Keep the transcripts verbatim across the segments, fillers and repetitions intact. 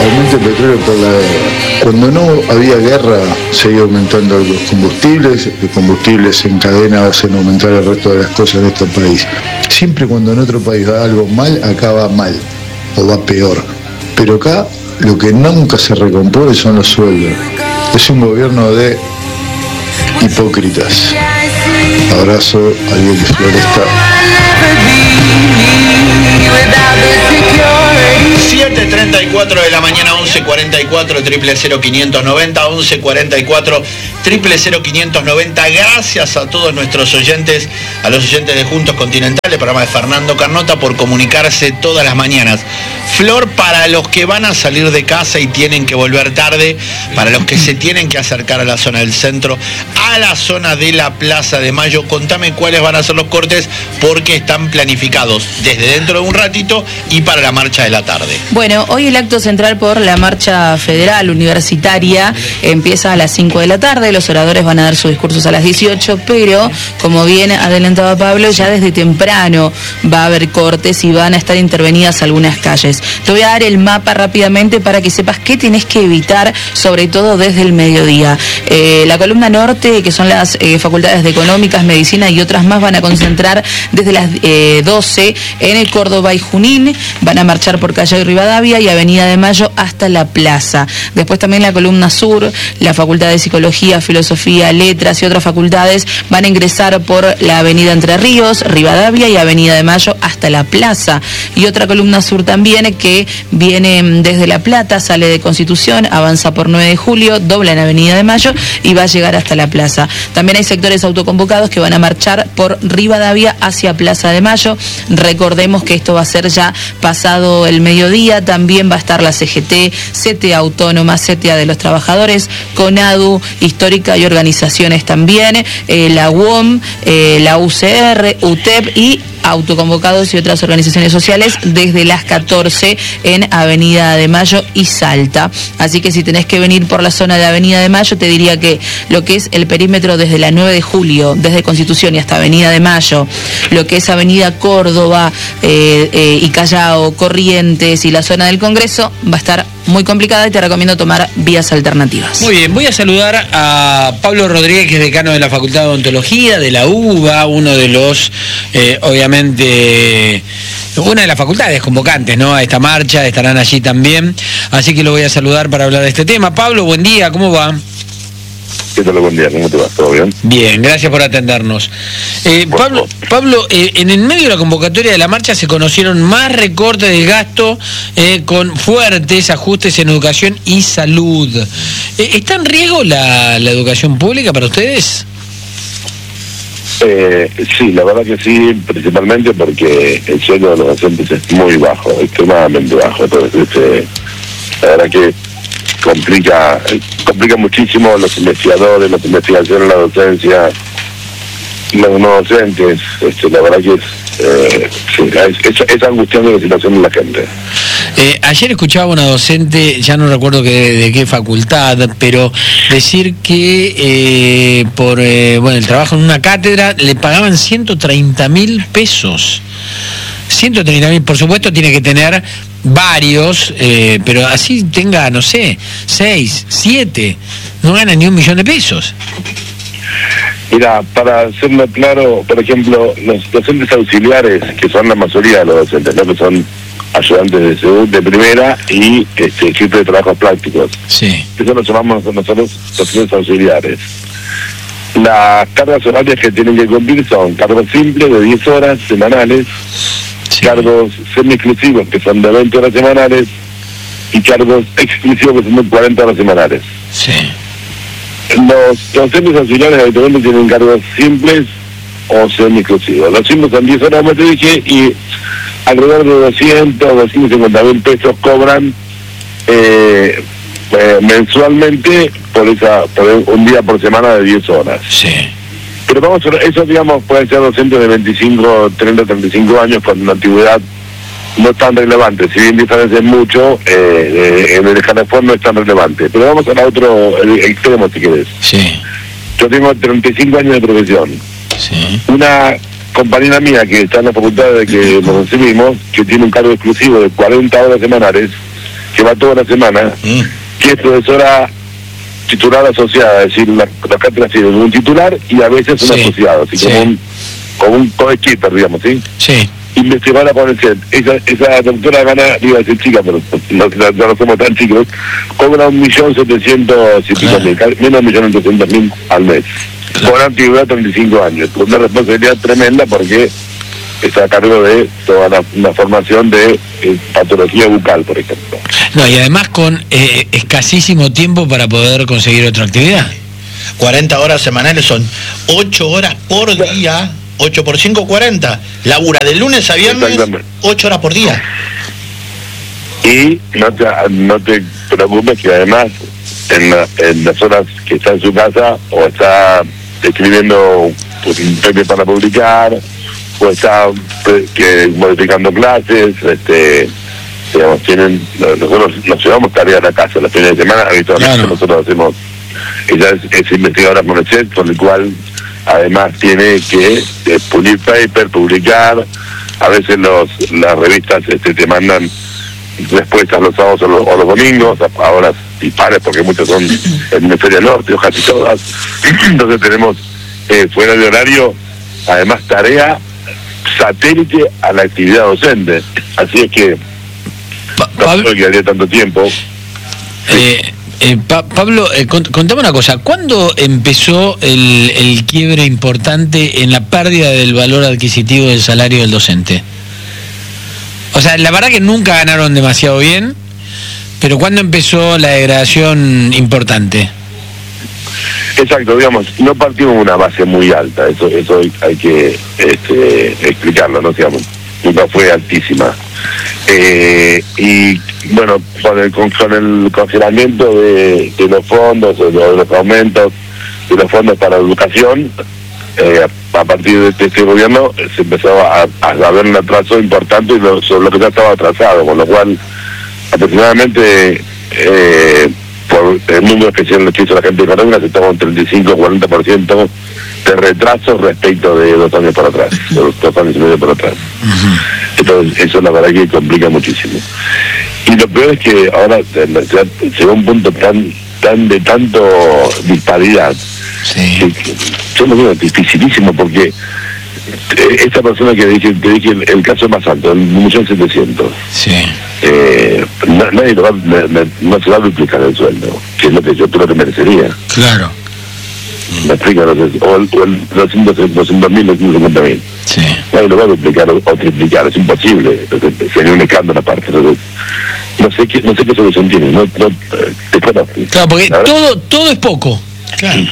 aumente el petróleo por la guerra. Cuando no había guerra, seguía aumentando los combustibles, los combustibles encadenados en aumentar el resto de las cosas de este país. Siempre cuando en otro país va algo mal, acá va mal, o va peor. Pero acá, lo que nunca se recompone son los sueldos. Es un gobierno de hipócritas. Abrazo, alguien de Floresta. siete treinta y cuatro de la mañana, once cuarenta y cuatro, triple cero quinientos noventa, once cuarenta y cuatro, triple cero quinientos noventa. Gracias a todos nuestros oyentes, a los oyentes de Juntos Continental, el programa de Fernando Carnota, por comunicarse todas las mañanas. Flor, para los que van a salir de casa y tienen que volver tarde, para los que se tienen que acercar a la zona del centro, a la zona de la Plaza de Mayo, contame cuáles van a ser los cortes, porque están planificados desde dentro de un ratito y para la marcha de la tarde. Bueno, hoy el acto central por la marcha federal universitaria empieza a las cinco de la tarde, los oradores van a dar sus discursos a las dieciocho, pero como bien adelantaba Pablo, ya desde temprano va a haber cortes y van a estar intervenidas algunas calles. Te voy a dar el mapa rápidamente para que sepas qué tenés que evitar, sobre todo desde el mediodía. Eh, la columna norte, que son las eh, facultades de Económicas, Medicina y otras más, van a concentrar desde las eh, doce en el Córdoba y Junín, van a marchar por Callao y Rivadavia y Avenida de Mayo hasta la plaza. Después también la columna sur, la Facultad de Psicología, Filosofía, Letras y otras facultades van a ingresar por la Avenida Entre Ríos, Rivadavia y Avenida de Mayo hasta la plaza. Y otra columna sur también que viene desde La Plata, sale de Constitución, avanza por nueve de julio, dobla en Avenida de Mayo y va a llegar hasta la plaza. También hay sectores autoconvocados que van a marchar por Rivadavia hacia Plaza de Mayo. Recordemos que esto va a ser ya pasado el mediodía. También va a estar la C G T, C T A Autónoma, C T A de los Trabajadores, CONADU, Histórica y organizaciones también, eh, la U O M, eh, la U C R, U T E P y autoconvocados y otras organizaciones sociales desde las catorce en Avenida de Mayo y Salta. Así que si tenés que venir por la zona de Avenida de Mayo, te diría que lo que es el perímetro desde la nueve de julio, desde Constitución y hasta Avenida de Mayo, lo que es Avenida Córdoba eh, eh, y Callao, Corrientes y la zona del Congreso, va a estar muy complicada y te recomiendo tomar vías alternativas. Muy bien, voy a saludar a Pablo Rodríguez, que es decano de la Facultad de Odontología de la U B A, uno de los, eh, obviamente, una de las facultades convocantes, ¿no?, a esta marcha, estarán allí también, así que lo voy a saludar para hablar de este tema. Pablo, buen día, ¿cómo va? ¿Qué tal? Buen día, ¿cómo te va? ¿Todo bien? Bien, gracias por atendernos. Eh, Pablo, Pablo eh, en el medio de la convocatoria de la marcha se conocieron más recortes de gasto eh, con fuertes ajustes en educación y salud. Eh, ¿Está en riesgo la, la educación pública para ustedes? Eh, sí, la verdad que sí, principalmente porque el sueldo de los docentes es muy bajo, extremadamente bajo. Entonces, eh, la verdad que complica complica muchísimo los investigadores, las investigaciones, la docencia, los no docentes. Este, la verdad que es, eh, sí, es, es, es angustiante la situación de la gente. Eh, ayer escuchaba a una docente, ya no recuerdo que, de, de qué facultad, pero decir que eh, por eh, bueno el trabajo en una cátedra le pagaban ciento treinta mil pesos. ciento treinta mil, por supuesto tiene que tener varios, eh, pero así tenga, no sé, seis, siete, no gana ni un millón de pesos. Mira, para hacerlo claro, por ejemplo, los docentes auxiliares, que son la mayoría de los docentes, ¿no?, que son ayudantes de segunda, de primera y este, jefe de trabajos prácticos. Sí. Eso lo llamamos nosotros docentes auxiliares. Las cargas horarias que tienen que cumplir son cargos simples de diez horas semanales, sí, cargos semi-exclusivos que son de veinte horas semanales y cargos exclusivos que son de cuarenta horas semanales. Sí. Los docentes auxiliares habitualmente tienen cargos simples o semi-exclusivos. Los simples son diez horas, como te dije, y alrededor de doscientos, doscientos cincuenta mil pesos cobran eh, eh, mensualmente por esa por un día por semana de diez horas. Sí. Pero vamos, eso digamos pueden ser docentes de veinticinco, treinta, treinta y cinco años con una antigüedad no tan relevante, si bien diferencia mucho, eh, eh, en el escalafón no es tan relevante. Pero vamos al otro el extremo, si querés. Sí. Yo tengo treinta y cinco años de profesión. Sí. Una compañera mía que está en la facultad de que nos recibimos, que tiene un cargo exclusivo de cuarenta horas semanales, que va toda la semana, mm. que es profesora titular asociada, es decir, la, la cátedra tiene un titular y a veces un sí. asociado, así sí. como un como un coequiper, digamos, ¿sí? Sí. Y me se van a poner, esa, esa doctora gana, iba a decir chica, pero no, no, no somos tan chicos, cobra un millón setecientos y pico mil, menos de un millón ochocientos mil al mes. Claro. Con antigüedad treinta y cinco años, con una responsabilidad tremenda porque está a cargo de toda la, una formación de eh, patología bucal, por ejemplo. No, y además con eh, escasísimo tiempo para poder conseguir otra actividad. cuarenta horas semanales son ocho horas por día, ocho por cinco, cuarenta. Labura de lunes a viernes, ocho horas por día. Y no te, no te preocupes que además en, la, en las horas que está en su casa o está escribiendo pues, un premio para publicar, o está que, modificando clases, este, digamos, tienen, nosotros nos llevamos tareas a la casa los fines de semana, habitualmente claro. nosotros hacemos, ella es, es investigadora con el C E T, con el cual además tiene que eh, pulir paper, publicar, a veces los las revistas este, te mandan respuestas los sábados o los, o los domingos, a horas dispares, porque muchas son en el hemisferio norte, o casi todas, entonces tenemos eh, fuera de horario, además tarea satélite a la actividad docente, así es que no creo que haría tanto tiempo. Eh, eh, pa Pablo, eh, contame una cosa, ¿cuándo empezó el, el quiebre importante en la pérdida del valor adquisitivo del salario del docente? O sea, la verdad que nunca ganaron demasiado bien, pero ¿cuándo empezó la degradación importante? Exacto, digamos, no partimos de una base muy alta, eso eso hay que este, explicarlo, ¿no? Digamos, nunca fue altísima. Eh, y bueno, con el, con, con el congelamiento de, de los fondos, de los, de los aumentos de los fondos para la educación, eh, a partir de este, este gobierno se empezó a, a haber un atraso importante y lo, sobre lo que ya estaba atrasado, con lo cual aproximadamente eh, por el número especial que hizo la gente de Colombia se toma un treinta y cinco a cuarenta por ciento de retraso respecto de dos años por atrás, dos, dos años y medio por atrás. Uh-huh. Entonces eso la verdad que complica muchísimo. Y lo peor es que ahora se llegó a un punto tan tan de tanto disparidad, sí. que, que yo lo veo dificilísimo porque esta persona que dije, te dije el, el caso más alto, el millón setecientos, sí. eh, no, nadie lo va, me, me, no se va a duplicar el sueldo, que es lo que yo creo que merecería. Claro. Me explico, no sé, o el, o el doscientos mil, doscientos cincuenta mil. Sí. Nadie lo va a duplicar o, o triplicar, es imposible, entonces, sería un escándalo aparte. Entonces, no sé qué, no sé qué solución tiene, no, no, te claro, porque todo, todo es poco. Claro.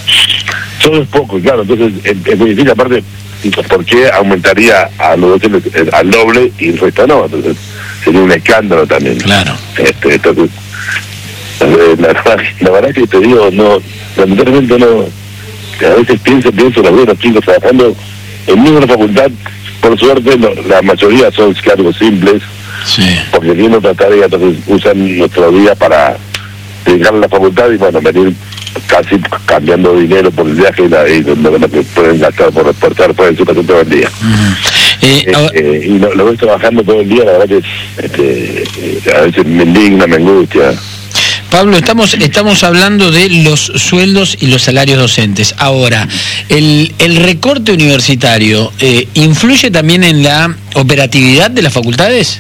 Todo es poco, claro, entonces es, es muy difícil, aparte, ¿por qué aumentaría a los docentes eh, al doble y el resto no? Entonces sería un escándalo también. Claro. Este, entonces, eh, la, verdad, la verdad que te digo, no, lamentablemente no, a veces pienso, pienso, los veo los chicos trabajando en mi facultad, por suerte no, la mayoría son cargos simples, sí. porque tienen otra tarea, entonces usan nuestro día para dedicar a la facultad y bueno, venir casi cambiando dinero por el viaje y, la, y lo, lo que pueden gastar por reportar pueden su casa todo el día. Uh-huh. eh, eh, eh, y lo, lo ves trabajando todo el día, la verdad que este, eh, a veces me indigna, me angustia. Pablo, estamos estamos hablando de los sueldos y los salarios docentes. Ahora, ¿el, el recorte universitario eh, influye también en la operatividad de las facultades?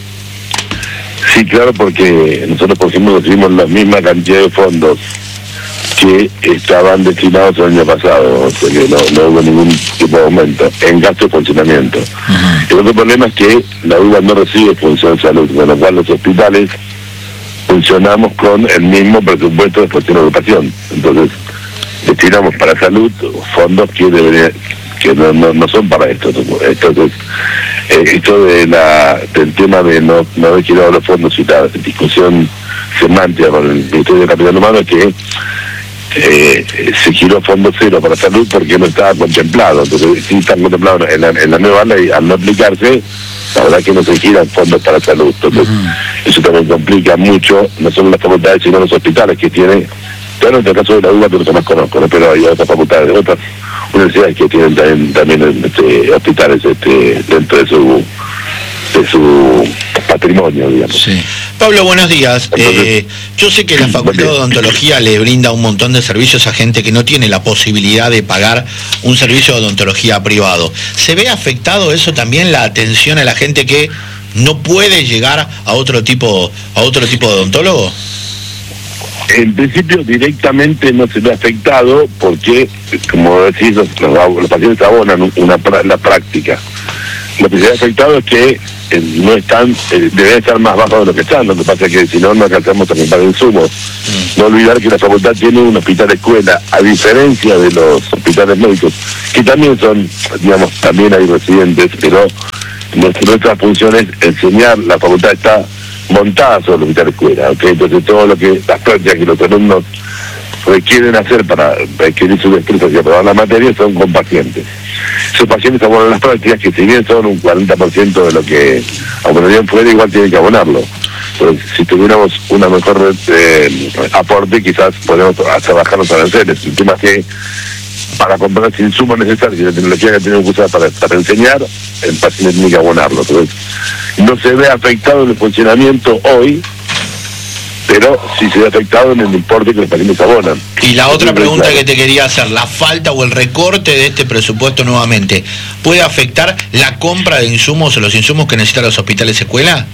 Sí, claro, porque nosotros, por ejemplo, recibimos la misma cantidad de fondos que estaban destinados el año pasado, o sea que no, no hubo ningún tipo de aumento en gasto de funcionamiento. Uh-huh. El otro problema es que la U B A no recibe función de salud, con lo cual los hospitales funcionamos con el mismo presupuesto de gestión de educación. Entonces, destinamos para salud fondos que debería, que no, no, no son para esto. Entonces, eh, esto de la del tema de no, no haber girado los fondos y la discusión semántica con el Ministerio de Capital Humano es que eh, se giró fondo cero para salud porque no estaba contemplado. Entonces, sí están contemplados en la, en la nueva ley, al no aplicarse, la verdad que no se giran fondos para salud. Entonces, uh-huh. eso también complica mucho, no solo las facultades, sino los hospitales que tienen, claro, en el caso de la U B A, que no más conozco, ¿no? Pero hay otras facultades, otras universidades que tienen también, también este, hospitales este, dentro de su, de su patrimonio, digamos. Sí. Pablo, buenos días. Eh, yo sé que la Facultad de Odontología le brinda un montón de servicios a gente que no tiene la posibilidad de pagar un servicio de odontología privado. ¿Se ve afectado eso también, la atención a la gente que no puede llegar a otro tipo, a otro tipo de odontólogo? En principio directamente no se ve afectado porque, como decís, los, los, los pacientes abonan una, la práctica. Lo que se ve afectado es que eh, no están, eh, deben estar más bajos de lo que están. Lo que pasa es que si no, no alcanzamos a comprar insumos. Mm. No olvidar que la facultad tiene un hospital escuela, a diferencia de los hospitales médicos, que también son, digamos, también hay residentes, pero nuestra, nuestra función es enseñar. La facultad está montada sobre el hospital escuela, ¿okay? Entonces todo lo que, las prácticas que los alumnos requieren hacer para adquirir sus destrezas y aprobar la materia son con pacientes. Esos pacientes abonan las prácticas que, si bien son un cuarenta por ciento de lo que abonarían fuera, igual tienen que abonarlo. Pero si tuviéramos una mejor eh, aporte, quizás podemos hacer bajar los aranceles. El tema es que para comprar los insumos necesarios y la tecnología que tenemos que usar para, para enseñar, el paciente tiene que abonarlo. Entonces, no se ve afectado en el funcionamiento hoy, pero sí se ve afectado en el importe que los pacientes abonan. Y la otra pregunta que te quería hacer, la falta o el recorte de este presupuesto nuevamente, ¿puede afectar la compra de insumos o los insumos que necesitan los hospitales escuela?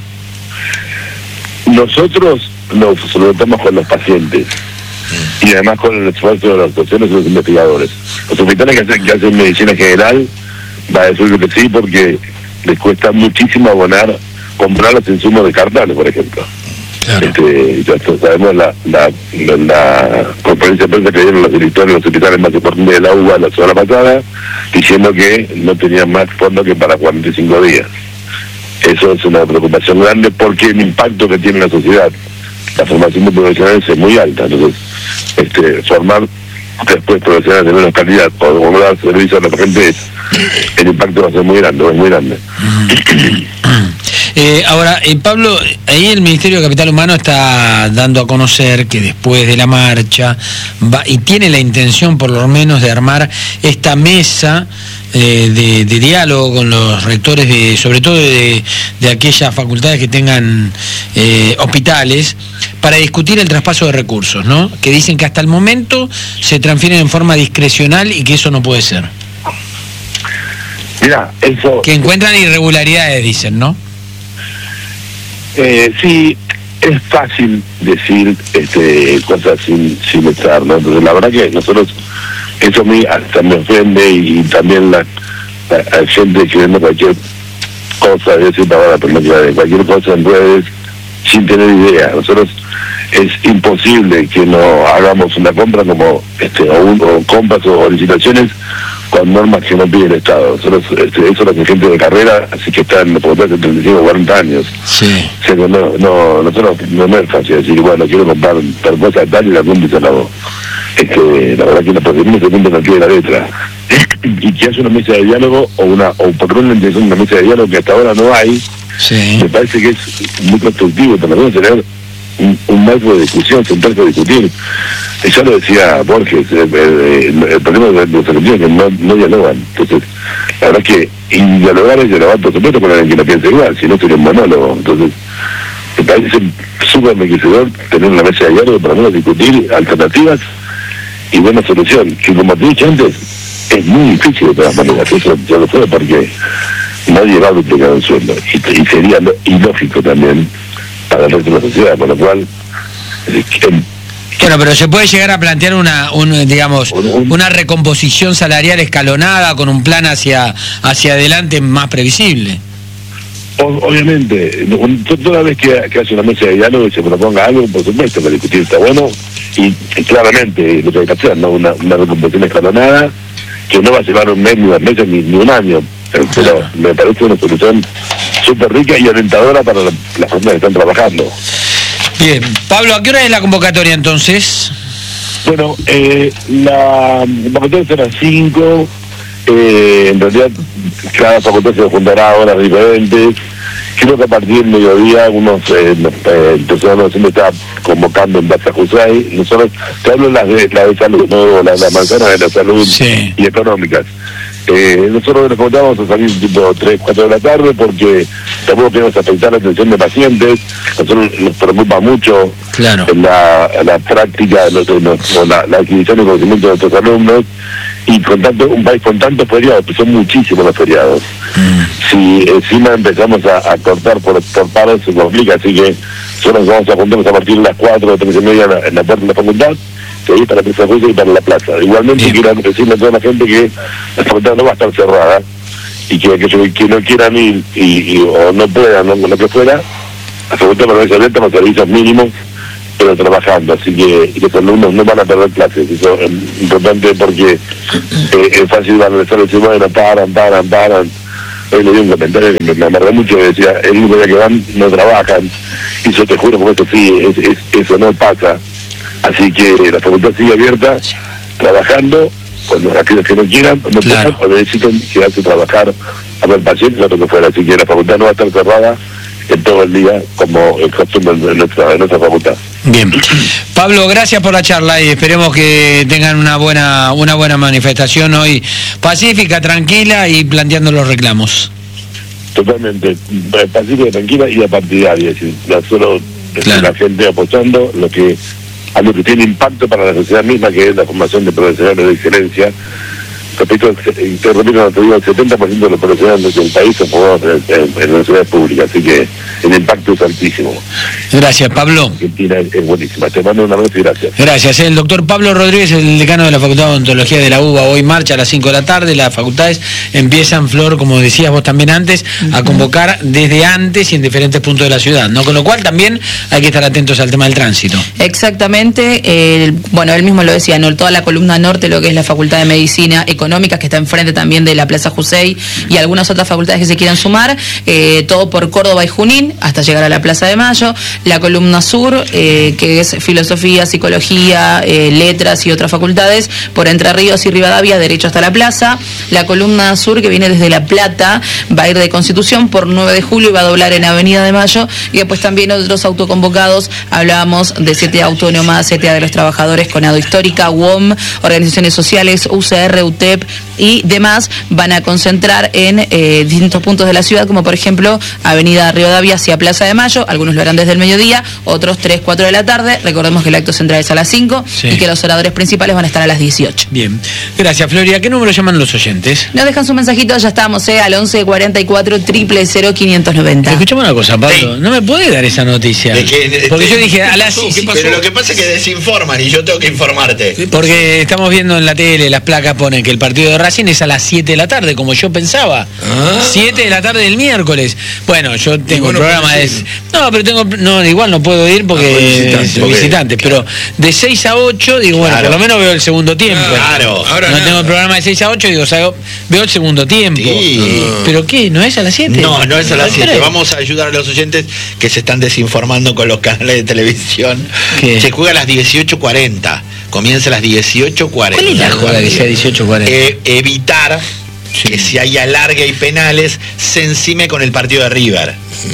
Nosotros nos solventamos con los pacientes y además con el esfuerzo de los docentes y los investigadores. Los hospitales que hacen, que hacen medicina general va a decir que sí, porque les cuesta muchísimo abonar, comprar los insumos descartables, por ejemplo. Claro. Este, ya sabemos la, la, la, la conferencia de prensa que dieron los directores de los hospitales más importantes de la U B A la semana pasada, diciendo que no tenían más fondos que para cuarenta y cinco días. Eso es una preocupación grande porque el impacto que tiene en la sociedad, la formación de profesionales es muy alta. Entonces, este, formar después profesionales de menos calidad o dar servicio a la gente, el impacto va a ser muy grande, es muy grande. Eh, ahora, eh, Pablo, ahí el Ministerio de Capital Humano está dando a conocer que después de la marcha va, y tiene la intención por lo menos de armar esta mesa eh, de, de diálogo con los rectores, de, sobre todo de, de aquellas facultades que tengan eh, hospitales, para discutir el traspaso de recursos, ¿no? Que dicen que hasta el momento se transfieren en forma discrecional y que eso no puede ser. Mira, eso... Que encuentran irregularidades, dicen, ¿no? Eh, sí, es fácil decir este, cosas sin, sin estar, ¿no? Entonces la verdad que nosotros, eso a mí hasta me ofende, y también la, la, la gente escribiendo cualquier cosa, es decir, para la cualquier cosa en redes sin tener idea. Nosotros es imposible que no hagamos una compra como este o, un, o compras o licitaciones con normas que no pide el Estado. Nosotros, este, eso es la gente de carrera, así que están por detrás de treinta y cinco o cuarenta años. Sí. O sea, no, no, nosotros no es fácil decir, bueno, quiero comprar tal cosa tal y la compra y se la hago. Este, la verdad que la procedimiento se cumple al pie de la letra. Y que haya una mesa de diálogo o una o por una intención una mesa de diálogo que hasta ahora no hay, sí. Me parece que es muy constructivo también tener un, un marco de discusión, sentarse a discutir. Y ya lo decía Borges, el, el, el problema de los argentinos es que no, no dialogan. Entonces, la verdad es que y dialogar es dialogar, por supuesto, con alguien que no piensa igual, si no sería un monólogo. Entonces, me parece súper enriquecedor tener una mesa de diálogo para menos discutir alternativas y buena solución, que como te he dicho antes, es muy difícil de todas maneras. Eso ya lo sé porque nadie va a duplicar el sueldo y, y sería ilógico también para el resto de la sociedad, con lo cual eh, bueno, pero se puede llegar a plantear una, un, digamos, una recomposición salarial escalonada con un plan hacia hacia adelante más previsible. Obviamente, toda vez que, que hace una mesa de diálogo y se proponga algo, por supuesto que discutir está bueno, y, y claramente lo que hay que hacer, ¿no? Una, una recomposición escalonada que no va a llevar un mes, ni dos meses, ni, ni un año, pero, pero me parece una solución súper rica y alentadora para la, las personas que están trabajando. Bien, Pablo, ¿a qué hora es la convocatoria entonces? Bueno, eh, la convocatoria es a las cinco, eh, en realidad cada facultad se juntará a horas diferentes. Creo que a partir del mediodía algunos eh, eh, el personal docente está convocando en base a Jusay. Nosotros, te hablo las de, la de salud, no las la manzanas de la salud, sí, y económicas. Eh, nosotros de la facultad vamos a salir tipo tres, cuatro de la tarde porque tampoco queremos afectar la atención de pacientes. Nosotros nos preocupa mucho claro. la, la práctica, los, los, o la, la adquisición de conocimiento de nuestros alumnos, y con tanto, un país con tantos feriados, que son muchísimos los feriados. Mm. Si encima empezamos a, a cortar por, por paros, se complica, así que nosotros vamos a juntarnos a partir de las cuatro o tres y media en la, en la puerta de la facultad, que ahí para la Plaza Juicio y para la plaza. Igualmente Bien. quiero decirle a toda la gente que la facultad no va a estar cerrada, y que aquellos que no quieran ir y, y, o no puedan, o lo que fuera, la facultad permanece abierta con servicios mínimos, pero trabajando, así que los alumnos no van a perder clases. Eso es importante porque eh, es fácil valorizar decir, bueno, paran, paran, paran. Hoy le di un comentario que me, me amargó mucho, que decía, el único día que van no trabajan, y yo te juro, porque eso sí, es, es, eso no pasa. Así que la facultad sigue abierta, trabajando, cuando aquellos que no quieran, no claro. puedan, o necesitan quedarse a trabajar a ver pacientes o lo que fuera. Así que la facultad no va a estar cerrada en todo el día, como el costumbre de nuestra, de nuestra facultad. Bien. Pablo, gracias por la charla y esperemos que tengan una buena una buena manifestación hoy, pacífica, tranquila y planteando los reclamos. Totalmente, pacífica, tranquila y apartidaria, es decir, solo claro. la gente apoyando lo que a lo que tiene impacto para la sociedad misma, que es la formación de profesionales de excelencia. Repito, te repito, te digo, el setenta por ciento de los profesionales del país son formados en, en, en la universidad pública, así que el impacto es altísimo. Gracias, Pablo. Argentina es, es buenísima. Te mando un abrazo y gracias. Gracias. El doctor Pablo Rodríguez, el decano de la Facultad de Odontología de la U B A, hoy marcha a las cinco de la tarde. Las facultades empiezan, Flor, como decías vos también antes, a convocar desde antes y en diferentes puntos de la ciudad, ¿no? Con lo cual también hay que estar atentos al tema del tránsito. Exactamente. Eh, bueno, él mismo lo decía, ¿no? Toda la columna norte, lo que es la Facultad de Medicina Económica, que está enfrente también de la Plaza Jusey, y algunas otras facultades que se quieran sumar, eh, todo por Córdoba y Junín, hasta llegar a la Plaza de Mayo. La columna sur, eh, que es filosofía, psicología, eh, letras y otras facultades, por Entre Ríos y Rivadavia, derecho hasta la plaza. La columna sur, que viene desde La Plata, va a ir de Constitución por nueve de julio y va a doblar en Avenida de Mayo. Y después también otros autoconvocados, hablábamos de C T A Autónoma, C T A de los Trabajadores, Conado Histórica, U O M, organizaciones sociales, U C R, U T E P y demás, van a concentrar en eh, distintos puntos de la ciudad, como por ejemplo Avenida Rivadavia hacia Plaza de Mayo. Algunos lo harán desde el mediodía, otros tres, cuatro de la tarde. Recordemos que el acto central es a las cinco, sí, y que los oradores principales van a estar a las dieciocho. Bien, gracias, Floria. ¿Qué número llaman los oyentes? Nos dejan su mensajito, ya estamos, eh, al once cuarenta y cuatro, cero cero, quinientos noventa. Escuchame una cosa, Pablo, sí, no me podés dar esa noticia. De que, de, porque de, yo dije, a las ¿qué pasó? Pero lo que pasa es que desinforman y yo tengo que informarte. Porque estamos viendo en la tele, las placas ponen que el partido de Racing es a las siete de la tarde, como yo pensaba. Ah. siete de la tarde del miércoles. Bueno, yo tengo un programa de... No, pero tengo... No, igual no puedo ir porque no, visitante, soy visitante, claro, pero de seis a ocho, digo, bueno, claro, por lo menos veo el segundo tiempo. Claro. Ahora no nada, tengo el programa de seis a ocho, digo, o sea, veo el segundo tiempo. Sí. ¿Pero qué? ¿No es a las siete? No, no es a las siete. Vamos a ayudar a los oyentes que se están desinformando con los canales de televisión. ¿Qué? Se juega a las dieciocho cuarenta. Comienza a las dieciocho cuarenta. ¿Cuál es la jugada que sea dieciocho cuarenta? Eh, evitar, sí, que si hay alargue y penales se encime con el partido de River.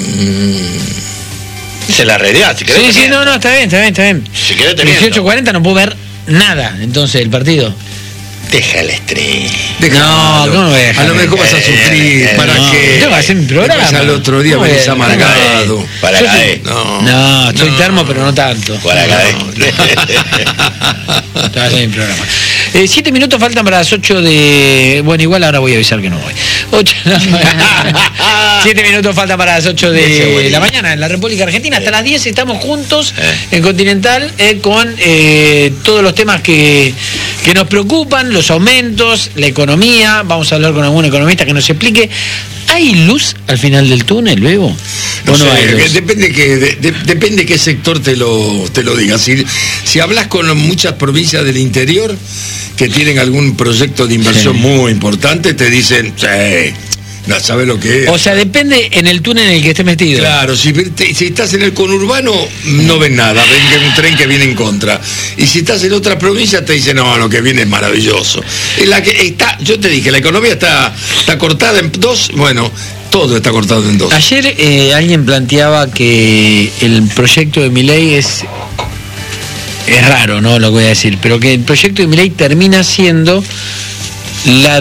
Mm. Se la realidad, si querés. Sí, sí, no, no, está bien, está bien, está bien. Si querés, dieciocho cuarenta no puedo ver nada, entonces, el partido. Deja el estrés. No, ¿cómo me deja? A lo mejor vas a sufrir. ¿Para no, qué? Yo voy a hacer mi programa. Al otro día venís amargado. Para acá, eh. No, no, estoy no, termo, pero no tanto. Para acá, eh. Te voy a hacer mi programa. Eh, siete minutos faltan para las ocho de... Bueno, igual ahora voy a avisar que no voy. Ocho... Siete minutos faltan para las ocho de la mañana en la República Argentina. Hasta las diez estamos juntos en Continental eh, con eh, todos los temas que, que nos preocupan, los aumentos, la economía. Vamos a hablar con algún economista que nos explique. ¿Hay luz al final del túnel, Bebo? No, no sé, hay luz? Depende que de, de, depende qué sector te lo te lo diga. Si, si hablas con muchas provincias del interior que tienen algún proyecto de inversión, sí, muy importante, te dicen, sí, no sabes lo que es. O sea, depende en el túnel en el que estés metido. Claro, si, te, si estás en el conurbano no ven nada, ven que un tren que viene en contra. Y si estás en otra provincia te dicen, no, lo que viene es maravilloso. En la que está, yo te dije, la economía está, está cortada en dos, bueno, todo está cortado en dos. Ayer eh, alguien planteaba que el proyecto de Milei es... Es raro, ¿no? Lo que voy a decir, pero que el proyecto de Milei termina siendo la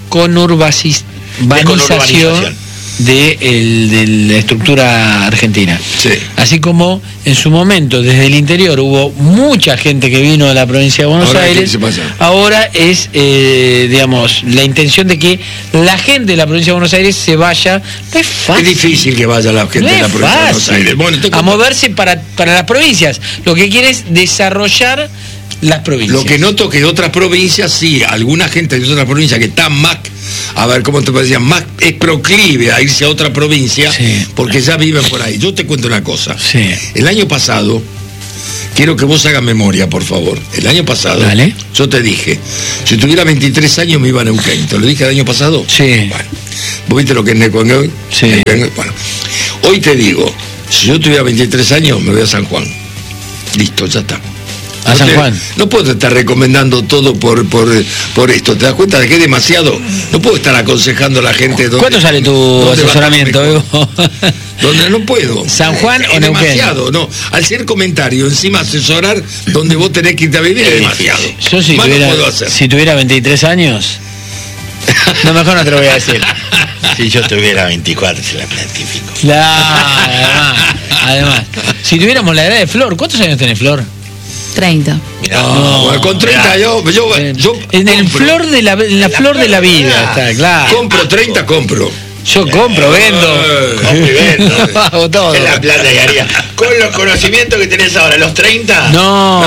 desconurbanización de, el, de la estructura argentina. Sí. Así como en su momento, desde el interior, hubo mucha gente que vino de la provincia de Buenos Ahora, Aires. ¿qué se pasa? Ahora es, eh, digamos, la intención de que la gente de la provincia de Buenos Aires se vaya. No es fácil. Es difícil que vaya la gente No de la es provincia de Buenos fácil Aires. Bueno, te a cuento. moverse para, para las provincias. Lo que quiere es desarrollar las provincias. Lo que noto que de otras provincias, sí, alguna gente de otras provincias que está más, a ver, ¿cómo te decía? Más es proclive a irse a otra provincia, Sí. porque ya viven por ahí. Yo te cuento una cosa. Sí. El año pasado, quiero que vos hagas memoria, por favor. El año pasado, Dale. yo te dije, si tuviera veintitrés años me iba a Neuquén. ¿Te lo dije el año pasado? Sí. Bueno, ¿vos viste lo que es Neuquén hoy? Sí. Neuquén, bueno, hoy te digo, si yo tuviera veintitrés años me voy a San Juan. Listo, ya está. A No San te- Juan. No puedo estar recomendando todo por, por, por esto. ¿Te das cuenta de que es demasiado? No puedo estar aconsejando a la gente. Dónde, ¿Cuánto sale tu dónde va a estar asesoramiento, mejor. Evo? Donde no puedo. ¿San Juan es o Neuquén? demasiado, no. Al ser comentario, encima asesorar donde vos tenés que irte a vivir es demasiado. Yo si Más no tuviera, puedo hacer. si tuviera veintitrés años, no, mejor no te lo voy a decir. Si yo tuviera veinticuatro, se la planifico. Claro, además, además. Si tuviéramos la edad de Flor, ¿cuántos años tenés, Flor? treinta. Mirá, No, bueno, con treinta yo, yo, yo En el compro. flor de la, en la La flor de la flor de vida, la- está claro. compro treinta, compro. Yo compro, vendo. compro y vendo. Hago todo. Es la plata que haría. Con los conocimientos que tenés ahora, los treinta. No.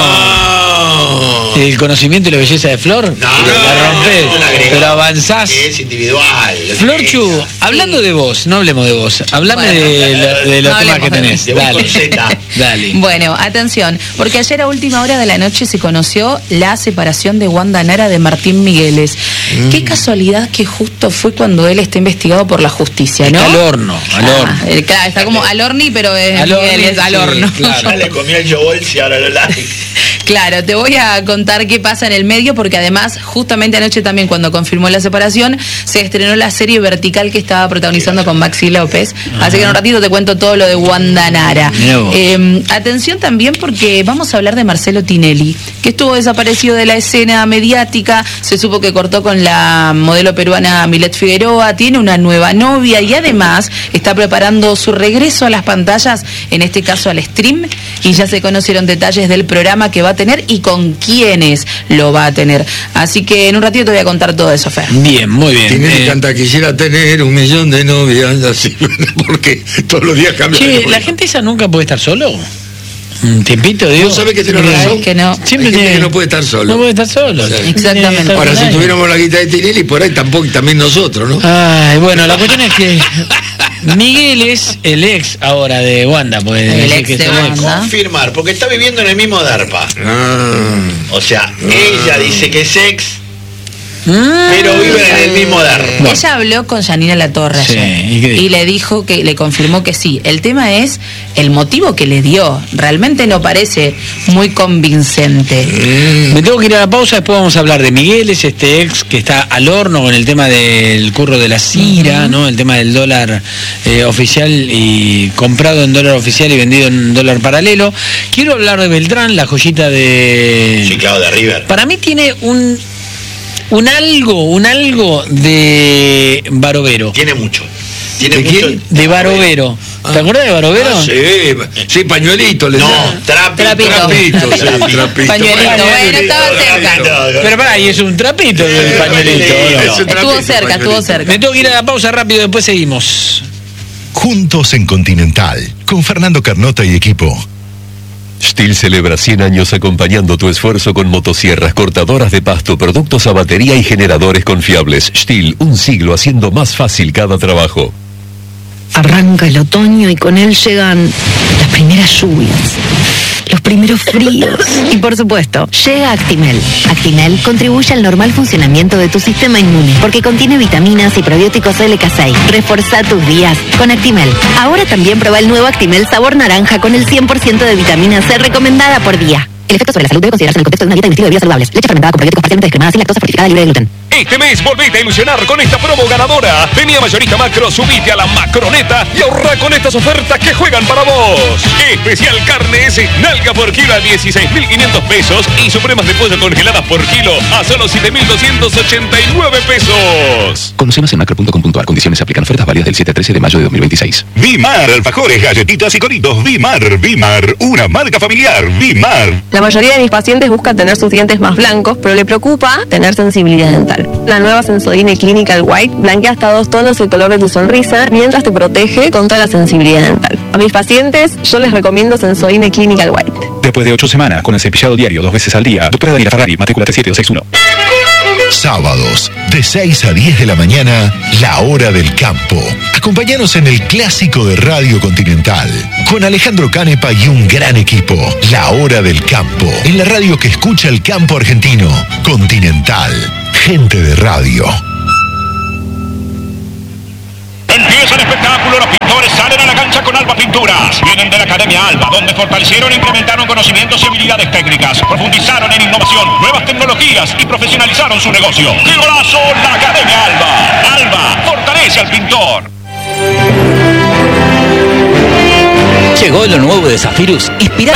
No. El conocimiento y la belleza de Flor, No, la rompés, un agregado pero avanzás. que es individual. Florchu, hablando de vos, no hablemos de vos, hablame Bueno, de, la- de los no temas hablemos que de tenés. de vos Dale. con Z. Dale. Bueno, atención, porque ayer a última hora de la noche se conoció la separación de Wanda Nara de Martín Migueles. Qué casualidad que justo fue cuando él está investigado por la justicia, ¿no? Al horno, al Ah, horno. eh, claro, está como al horni, pero es Al horni, Migueles, al sí, horno. claro. Ya le comió el yogurt y ahora lo like. Claro, te voy a contar qué pasa en el medio, porque además, justamente anoche también, cuando confirmó la separación, se estrenó la serie Vertical que estaba protagonizando con Maxi López. Así que en un ratito te cuento todo lo de Wanda Nara. Mirá vos. Eh, atención también, porque vamos a hablar de Marcelo Tinelli, que estuvo desaparecido de la escena mediática. Se supo que cortó con la modelo peruana Milet Figueroa, tiene una nueva novia y además está preparando su regreso a las pantallas, en este caso al stream, y ya se conocieron detalles del programa que va a tener y con quiénes lo va a tener. Así que en un ratito te voy a contar todo eso, Fer. Bien, muy bien. Tiene Eh, que cantar, quisiera tener un millón de novias, así, porque todos los días cambia. che, de ¿la gente esa nunca puede estar solo? Un tiempito, digo. ¿Vos sabés que tenés Ay, razón? que no. Siempre Hay gente tiene- que no puede estar solo. No puede estar solo. Exactamente. Ahora, si tuviera tuviéramos la guita de Tinelli, por ahí tampoco, también nosotros, ¿no? Ay, bueno, la cuestión es que Miguel es el ex ahora de Wanda, puede El decir ex que es de el ex. Wanda. Confirmar, porque está viviendo en el mismo DARPA. Ah, O sea, ella dice que es ex, Mm. pero viven en el mismo DARPA. Bueno. Ella habló con Janina Latorre Sí, ayer, ¿y qué dijo? y le dijo que le confirmó que sí. El tema es el motivo que le dio. Realmente no parece muy convincente. Me tengo que ir a la pausa, después vamos a hablar de Miguel, es este ex que está al horno con el tema del curro de la Cira, ¿no? El tema del dólar eh, oficial y comprado en dólar oficial y vendido en dólar paralelo. Quiero hablar de Beltrán, la joyita de... Sí, claro, de River. Para mí tiene un un algo, un algo de Barovero. Tiene mucho. Tiene ¿De mucho. quién? De Barovero. ¿Te acuerdas de Barovero? ah, sí, sí, pañuelito. Le No, llaman. trapito. Trapito. Trapito, sí, Trapito. trapito. Pañuelito, bueno, estaba cerca. Pero pará, y es un trapito del Eh, pañuelito. pañuelito. ¿o no? Es un Estuvo trapito, cerca, estuvo pañuelito. cerca. Me tengo que ir a la pausa rápido, después seguimos. Juntos en Continental, con Fernando Carnota y equipo. Stihl celebra cien años acompañando tu esfuerzo con motosierras, cortadoras de pasto, productos a batería y generadores confiables. Stihl, un siglo haciendo más fácil cada trabajo. Arranca el otoño y con él llegan las primeras lluvias, los primeros fríos y por supuesto, llega Actimel. Actimel contribuye al normal funcionamiento de tu sistema inmune porque contiene vitaminas y probióticos L K seis. Reforza tus días con Actimel. Ahora también prueba el nuevo Actimel sabor naranja con el cien por ciento de vitamina C recomendada por día. El efecto sobre la salud debe considerarse en el contexto de una dieta de un estilo de vida saludables. Leche fermentada con probióticos parcialmente descremadas sin lactosa fortificada libre de gluten. Este mes volvete a ilusionar con esta promo ganadora. Vení a Mayorista Macro, subite a la Macroneta y ahorra con estas ofertas que juegan para vos. Especial carnes, nalga por kilo a dieciséis mil quinientos pesos y supremas de pollo congeladas por kilo a solo siete mil doscientos ochenta y nueve pesos. Conoce más en macro punto com punto ar. Condiciones se aplican. Ofertas válidas del siete al trece de mayo de dos mil veintiséis. Bimar, alfajores, galletitas y coritos. Bimar, Bimar, una marca familiar. Bimar. La mayoría de mis pacientes buscan tener sus dientes más blancos, pero le preocupa tener sensibilidad dental. La nueva Sensodyne Clinical White blanquea hasta dos tonos el color de tu sonrisa mientras te protege contra la sensibilidad dental. A mis pacientes yo les recomiendo Sensodyne Clinical White. Después de ocho semanas con el cepillado diario dos veces al día, doctora Daniela Ferrari, matrícula tres siete dos seis uno. Sábados, de seis a diez de la mañana, La Hora del Campo. Acompáñanos en el clásico de Radio Continental, con Alejandro Canepa y un gran equipo. La Hora del Campo, en la radio que escucha el campo argentino. Continental, gente de radio. Empieza el espectáculo, los pintores salen a la cancha con Alba Pinturas. Vienen de la Academia Alba, donde fortalecieron e incrementaron conocimientos y habilidades técnicas. Profundizaron en innovación, nuevas tecnologías y profesionalizaron su negocio. ¡Qué golazo! La Academia Alba. Alba, fortalece al pintor. Llegó lo nuevo de Zafirus, inspirado